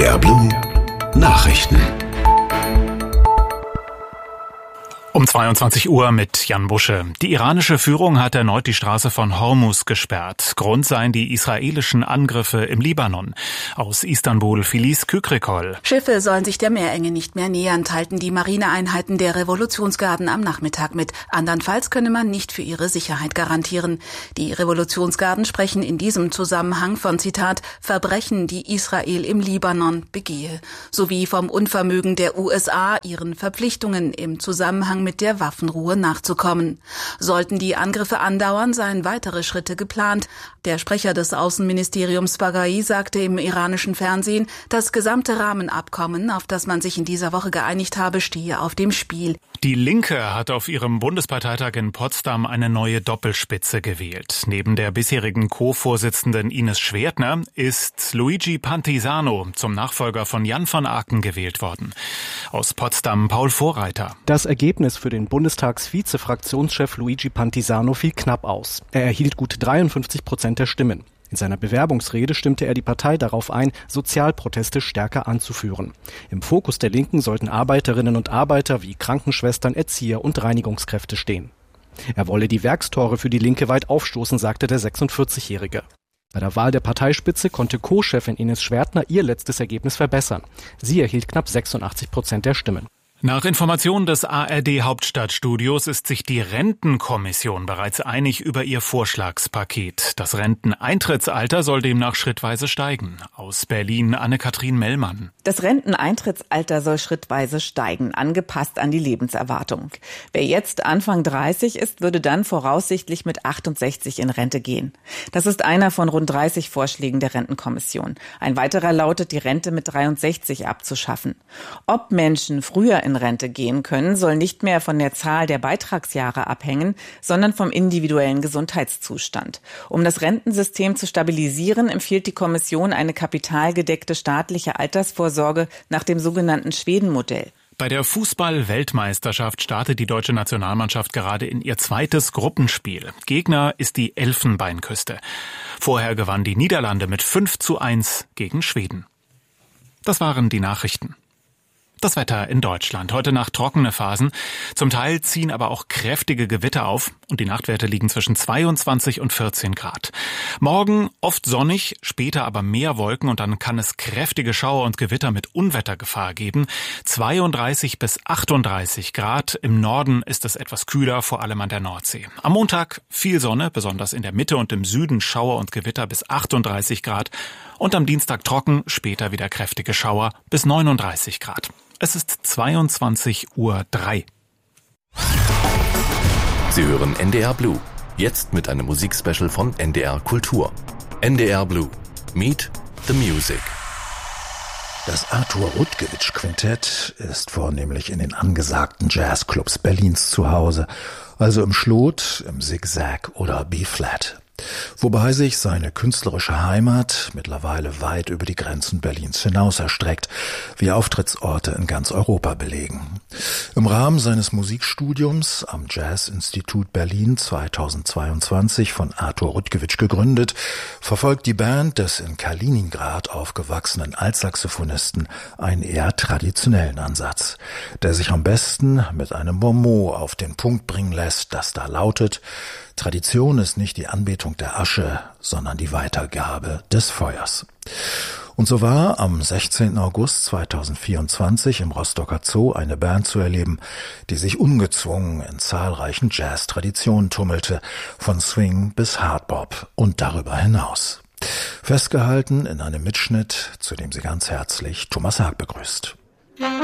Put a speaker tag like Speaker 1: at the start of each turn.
Speaker 1: NDR Blue Nachrichten.
Speaker 2: Um 22 Uhr mit Jan Busche. Die iranische Führung hat erneut die Straße von Hormuz gesperrt. Grund seien die israelischen Angriffe im Libanon. Aus Istanbul Filiz Kükrikol.
Speaker 3: Schiffe sollen sich der Meerenge nicht mehr nähern, teilten die Marineeinheiten der Revolutionsgarden am Nachmittag mit. Andernfalls könne man nicht für ihre Sicherheit garantieren. Die Revolutionsgarden sprechen in diesem Zusammenhang von, Zitat, Verbrechen, die Israel im Libanon begehe, sowie vom Unvermögen der USA, ihren Verpflichtungen im Zusammenhang mit der Waffenruhe nachzukommen. Sollten die Angriffe andauern, seien weitere Schritte geplant. Der Sprecher des Außenministeriums Baghai sagte im iranischen Fernsehen, das gesamte Rahmenabkommen, auf das man sich in dieser Woche geeinigt habe, stehe auf dem Spiel.
Speaker 2: Die Linke hat auf ihrem Bundesparteitag in Potsdam eine neue Doppelspitze gewählt. Neben der bisherigen Co-Vorsitzenden Ines Schwertner ist Luigi Pantisano zum Nachfolger von Jan van Aken gewählt worden. Aus Potsdam Paul Vorreiter.
Speaker 4: Das Ergebnis für den Bundestagsvize-Fraktionschef Luigi Pantisano fiel knapp aus. Er erhielt gut 53% der Stimmen. In seiner Bewerbungsrede stimmte er die Partei darauf ein, Sozialproteste stärker anzuführen. Im Fokus der Linken sollten Arbeiterinnen und Arbeiter wie Krankenschwestern, Erzieher und Reinigungskräfte stehen. Er wolle die Werkstore für die Linke weit aufstoßen, sagte der 46-Jährige. Bei der Wahl der Parteispitze konnte Co-Chefin Ines Schwertner ihr letztes Ergebnis verbessern. Sie erhielt knapp 86% der Stimmen.
Speaker 2: Nach Informationen des ARD-Hauptstadtstudios ist sich die Rentenkommission bereits einig über ihr Vorschlagspaket. Das Renteneintrittsalter soll demnach schrittweise steigen. Aus Berlin Anne-Kathrin Mellmann.
Speaker 5: Das Renteneintrittsalter soll schrittweise steigen, angepasst an die Lebenserwartung. Wer jetzt Anfang 30 ist, würde dann voraussichtlich mit 68 in Rente gehen. Das ist einer von rund 30 Vorschlägen der Rentenkommission. Ein weiterer lautet, die Rente mit 63 abzuschaffen. Ob Menschen früher in Rente gehen können, soll nicht mehr von der Zahl der Beitragsjahre abhängen, sondern vom individuellen Gesundheitszustand. Um das Rentensystem zu stabilisieren, empfiehlt die Kommission eine kapitalgedeckte staatliche Altersvorsorge nach dem sogenannten Schweden-Modell.
Speaker 2: Bei der Fußball-Weltmeisterschaft startet die deutsche Nationalmannschaft gerade in ihr zweites Gruppenspiel. Gegner ist die Elfenbeinküste. Vorher gewann die Niederlande mit 5:1 gegen Schweden. Das waren die Nachrichten. Das Wetter in Deutschland. Heute Nacht trockene Phasen. Zum Teil ziehen aber auch kräftige Gewitter auf und die Nachtwerte liegen zwischen 22 und 14 Grad. Morgen oft sonnig, später aber mehr Wolken und dann kann es kräftige Schauer und Gewitter mit Unwettergefahr geben. 32 bis 38 Grad. Im Norden ist es etwas kühler, vor allem an der Nordsee. Am Montag viel Sonne, besonders in der Mitte und im Süden Schauer und Gewitter bis 38 Grad. Und am Dienstag trocken, später wieder kräftige Schauer bis 39 Grad. Es ist 22:03 Uhr.
Speaker 1: Sie hören NDR Blue. Jetzt mit einem Musikspecial von NDR Kultur. NDR Blue. Meet the Music.
Speaker 6: Das Arthur Rutgewitsch Quintett ist vornehmlich in den angesagten Jazzclubs Berlins zu Hause, also im Schlot, im Zigzag oder B-Flat. Wobei sich seine künstlerische Heimat mittlerweile weit über die Grenzen Berlins hinaus erstreckt, wie Auftrittsorte in ganz Europa belegen. Im Rahmen seines Musikstudiums am Jazzinstitut Berlin 2022 von Arthur Rutgewitsch gegründet, verfolgt die Band des in Kaliningrad aufgewachsenen Altsaxophonisten einen eher traditionellen Ansatz, der sich am besten mit einem Bonmot auf den Punkt bringen lässt, das da lautet: Tradition ist nicht die Anbetung der Asche, sondern die Weitergabe des Feuers. Und so war am 16. August 2024 im Rostocker Zoo eine Band zu erleben, die sich ungezwungen in zahlreichen Jazz-Traditionen tummelte, von Swing bis Hardbop und darüber hinaus. Festgehalten in einem Mitschnitt, zu dem sie ganz herzlich Thomas Haag begrüßt.